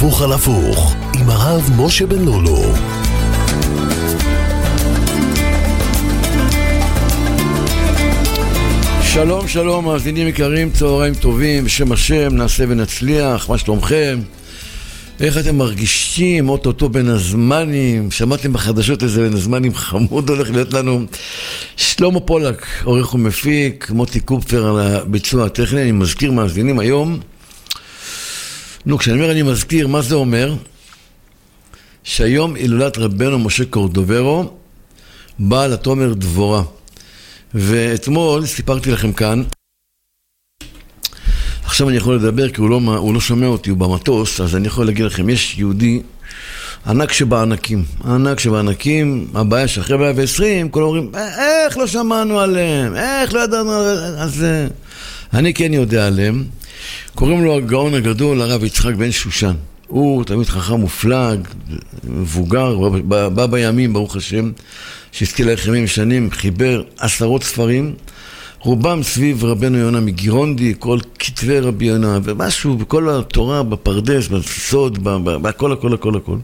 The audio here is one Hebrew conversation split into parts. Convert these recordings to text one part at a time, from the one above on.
הפוך על הפוך עם הרב משה בן לולו. שלום שלום מאזינים יקרים, צהריים טובים, בשם השם נעשה ונצליח. מה שלומכם? איך אתם מרגישים? אוטוטו בין הזמנים, שמעתם בחדשות איזה בין הזמנים חמוד הולך להיות לנו. שלמה פולק עורך ומפיק, מוטי קופפר על הביצוע הטכני. אני מזכיר מאזינים היום, כשאני אומר אני מזכיר, מה זה אומר? שהיום הילולת רבנו משה קורדוברו, בעל התומר דבורה. ואתמול סיפרתי לכם כאן, עכשיו אני יכול לדבר כי הוא לא שומע אותי, הוא במטוס, אז אני יכול להגיד לכם, יש יהודי ענק שבענקים, הבעיה שאחרי 120, כולם אומרים, איך לא שמענו עליהם, איך לא ידענו עליהם, אז אני כן יודע עליהם. קוראים לו הגאון הגדול, הרב יצחק בן שושן. הוא תמיד חכם מופלג, מבוגר, בא בימים, ברוך השם, שהזכי ליחמים שנים, חיבר 10 ספרים, רובם סביב רבנו יונה מגירונדי, כל כתבי רבי יונה, ומשהו, בכל התורה, בפרדס, בסוד, הכל.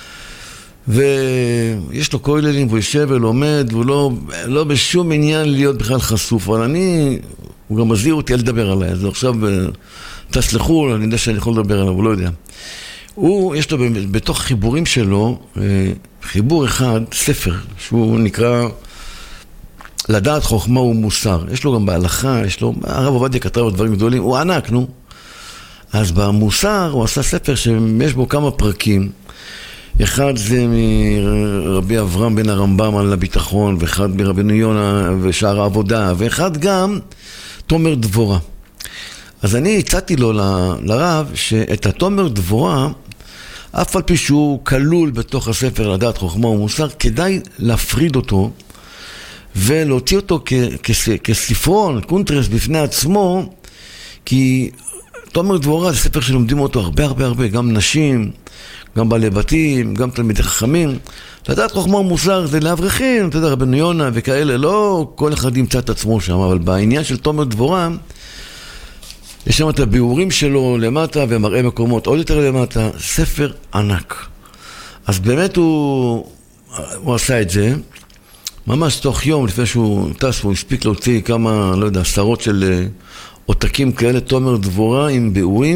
ויש לו כוללים, והוא יושב ולומד, והוא לא בשום עניין להיות בכלל חשוף, אבל הוא גם מזהיר אותי לדבר עליי, אז עכשיו תסלחו, אני יודע שאני יכול לדבר עליו, הוא לא יודע. יש לו בתוך חיבורים שלו, חיבור אחד, ספר, שהוא נקרא לדעת חוכמה ומוסר. יש לו גם בהלכה, הרב עובדיה כתב דברים גדולים, הוא ענק, אז במוסר הוא עשה ספר שיש בו כמה פרקים. אחד זה מרבי אברהם בן הרמב"ם על הביטחון, ואחד מרבנו יונה ושאר העבודה, ואחד גם תומר דבורה. אז אני הצעתי לו לרב שאת התומר דבורה, אף על פי שהוא כלול בתוך הספר לדעת חוכמה ומוסר, כדאי להפריד אותו ולהוציא אותו כספרון, קונטרס בפני עצמו, כי תומר דבורה זה ספר שלומדים אותו הרבה, גם נשים, גם בעלי בתים, גם תלמידי חכמים. לדעת חוכמה ומוסר זה לאברכים, אתה יודע, רבנו יונה וכאלה, לא כל אחד ימצא את עצמו שם, אבל בעניין של תומר דבורה, יש שם את הביאורים שלו למטה ומראה מקומות עוד יותר למטה, ספר ענק. אז באמת הוא עשה את זה, ממש תוך יום לפני שהוא טס, הוא הספיק להוציא כמה, 10 של עותקים כאלה, תומר דבורה עם ביאורים,